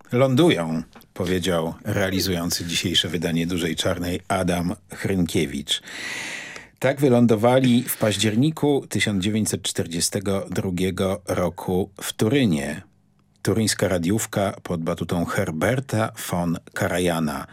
Lądują, powiedział realizujący dzisiejsze wydanie Dużej Czarnej Adam Hrynkiewicz. Tak wylądowali w październiku 1942 roku w Turynie. Turyńska radiówka pod batutą Herberta von Karajana.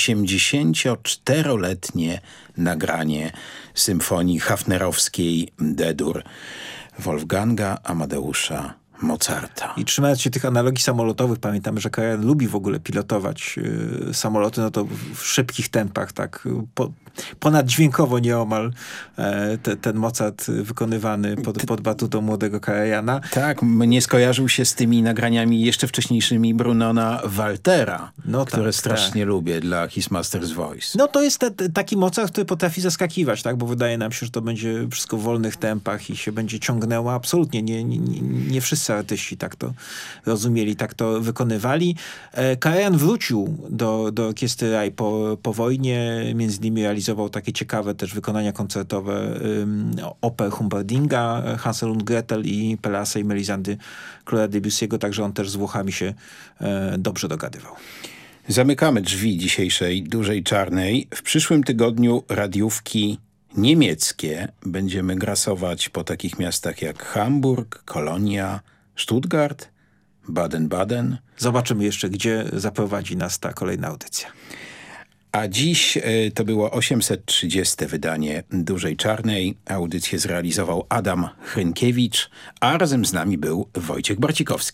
84-letnie nagranie symfonii hafnerowskiej D-dur Wolfganga Amadeusza Mozarta. I trzymając się tych analogii samolotowych, pamiętamy, że Karajan lubi w ogóle pilotować samoloty, no to w szybkich tempach, tak ponaddźwiękowo nieomal ten Mozart wykonywany pod batutą młodego Karajana. Tak, mnie skojarzył się z tymi nagraniami jeszcze wcześniejszymi Brunona Waltera, które strasznie lubię dla His Master's Voice. No to jest taki Mozart, który potrafi zaskakiwać, tak? Bo wydaje nam się, że to będzie wszystko w wolnych tempach i się będzie ciągnęło. Absolutnie nie wszyscy artyści tak to rozumieli, tak to wykonywali. Karajan wrócił do orkiestry Rai po wojnie, między innymi realizował takie ciekawe też wykonania koncertowe oper Humperdinga, Hansel und Gretel i Pelasa i Melisandy Claude'a Debussy'ego, także on też z Włochami się dobrze dogadywał. Zamykamy drzwi dzisiejszej Dużej Czarnej. W przyszłym tygodniu radiówki niemieckie będziemy grasować po takich miastach jak Hamburg, Kolonia, Stuttgart, Baden-Baden. Zobaczymy jeszcze, gdzie zaprowadzi nas ta kolejna audycja. A dziś to było 830. wydanie Dużej Czarnej. Audycję zrealizował Adam Hrynkiewicz, a razem z nami był Wojciech Barcikowski.